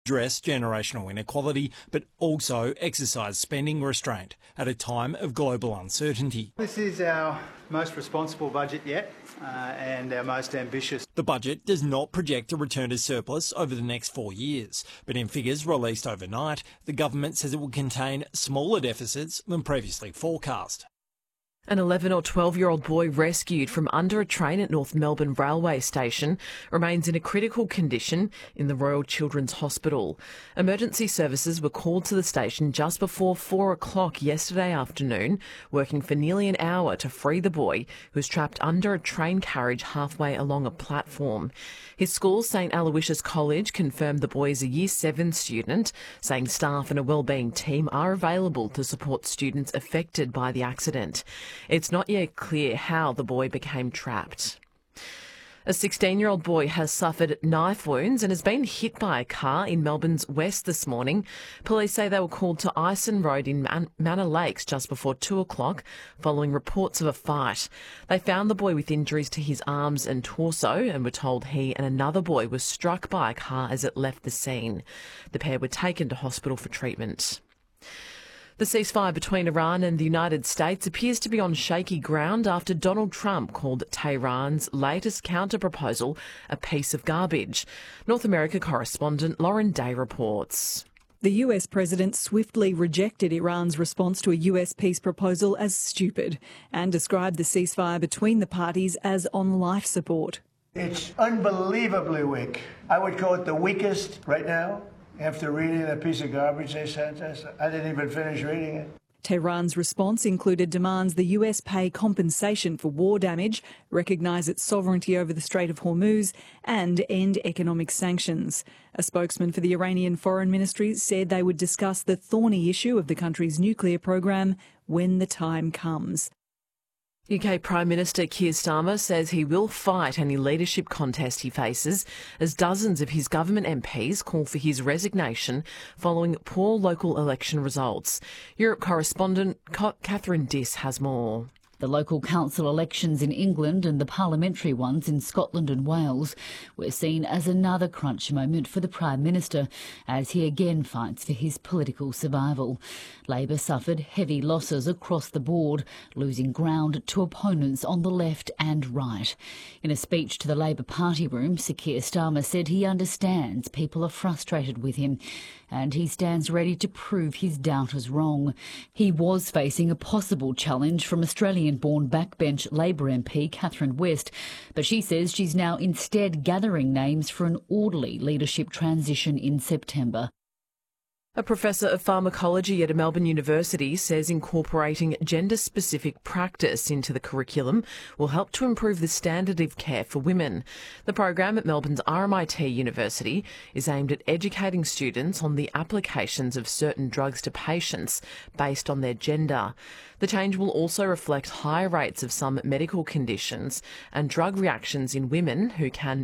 address generational inequality, but also exercise spending restraint at a time of global uncertainty. This is our most responsible budget yet and our most ambitious. The budget does not project a return to surplus over the next 4 years, but in figures released overnight, the government says it will contain smaller deficits than previously forecast. An 11 or 12-year-old boy rescued from under a train at North Melbourne Railway Station remains in a critical condition in the Royal Children's Hospital. Emergency services were called to the station just before 4 o'clock yesterday afternoon, working for nearly an hour to free the boy who was trapped under a train carriage halfway along a platform. His school, St Aloysius College, confirmed the boy is a Year 7 student, saying staff and a wellbeing team are available to support students affected by the accident. It's not yet clear how the boy became trapped. A 16-year-old boy has suffered knife wounds and has been hit by a car in Melbourne's west this morning. Police say they were called to Ison Road in Manor Lakes just before 2 o'clock following reports of a fight. They found the boy with injuries to his arms and torso and were told he and another boy were struck by a car as it left the scene. The pair were taken to hospital for treatment. The ceasefire between Iran and the United States appears to be on shaky ground after Donald Trump called Tehran's latest counter-proposal a piece of garbage. North America correspondent Lauren Day reports. The US president swiftly rejected Iran's response to a US peace proposal as stupid and described the ceasefire between the parties as on life support. It's unbelievably weak. I would call it the weakest right now. After reading the piece of garbage they sent us, I didn't even finish reading it. Tehran's response included demands the US pay compensation for war damage, recognise its sovereignty over the Strait of Hormuz and end economic sanctions. A spokesman for the Iranian Foreign Ministry said they would discuss the thorny issue of the country's nuclear program when the time comes. UK Prime Minister Keir Starmer says he will fight any leadership contest he faces as dozens of his government MPs call for his resignation following poor local election results. Europe correspondent Catherine Diss has more. The local council elections in England and the parliamentary ones in Scotland and Wales were seen as another crunch moment for the Prime Minister as he again fights for his political survival. Labor suffered heavy losses across the board, losing ground to opponents on the left and right. In a speech to the Labor Party room, Sir Keir Starmer said he understands people are frustrated with him and he stands ready to prove his doubters wrong. He was facing a possible challenge from Australian-born backbench Labor MP Catherine West, but she says she's now instead gathering names for an orderly leadership transition in September. A professor of pharmacology at a Melbourne university says incorporating gender-specific practice into the curriculum will help to improve the standard of care for women. The program at Melbourne's RMIT University is aimed at educating students on the applications of certain drugs to patients based on their gender. The change will also reflect higher rates of some medical conditions and drug reactions in women who can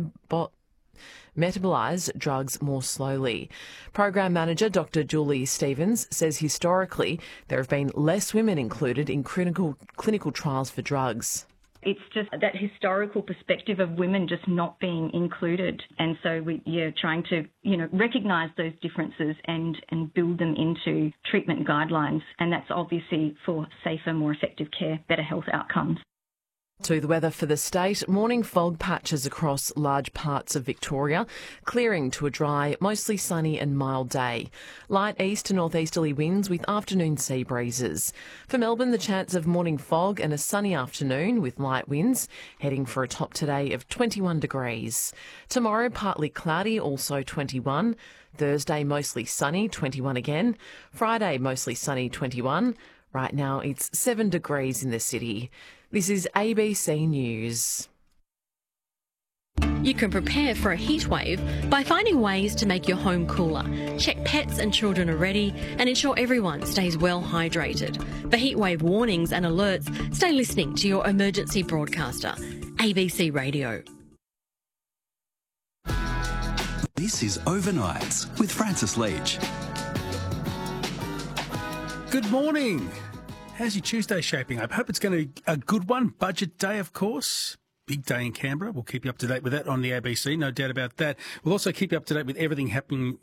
metabolise drugs more slowly. Program manager Dr. Julie Stevens says historically there have been less women included in clinical trials for drugs. It's just that historical perspective of women just not being included. And so we're trying to, recognise those differences and build them into treatment guidelines. And that's obviously for safer, more effective care, better health outcomes. To the weather for the state, morning fog patches across large parts of Victoria, clearing to a dry, mostly sunny and mild day. Light east to northeasterly winds with afternoon sea breezes. For Melbourne, the chance of morning fog and a sunny afternoon with light winds, heading for a top today of 21 degrees. Tomorrow, partly cloudy, also 21. Thursday, mostly sunny, 21 again. Friday, mostly sunny, 21. Right now, it's 7 degrees in the city. This is ABC News. You can prepare for a heat wave by finding ways to make your home cooler. Check pets and children are ready and ensure everyone stays well hydrated. For heat wave warnings and alerts, stay listening to your emergency broadcaster, ABC Radio. This is Overnights with Francis Leach. Good morning. How's your Tuesday shaping up? Hope it's going to be a good one. Budget day, of course. Big day in Canberra. We'll keep you up to date with that on the ABC, no doubt about that. We'll also keep you up to date with everything happening